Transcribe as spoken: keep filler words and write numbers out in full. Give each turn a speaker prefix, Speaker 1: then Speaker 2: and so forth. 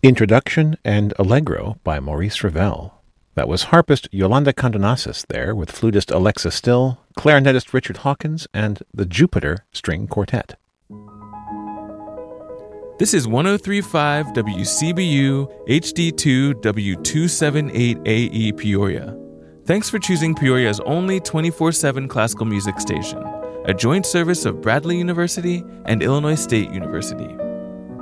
Speaker 1: Introduction and Allegro by Maurice Ravel. That was harpist Yolanda Condonasis there with flutist Alexa Still, clarinetist Richard Hawkins, and the Jupiter String Quartet.
Speaker 2: This is one oh three point five W C B U H D two W two seventy-eight A E Peoria. Thanks for choosing Peoria's only twenty-four seven classical music station, a joint service of Bradley University and Illinois State University.